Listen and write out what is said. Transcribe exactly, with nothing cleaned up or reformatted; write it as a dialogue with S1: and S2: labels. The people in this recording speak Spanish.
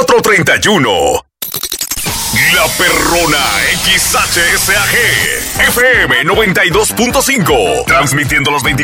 S1: cuatro treinta y uno. La Perrona X H S A G F M noventa y dos punto cinco, transmitiendo los veinticuatro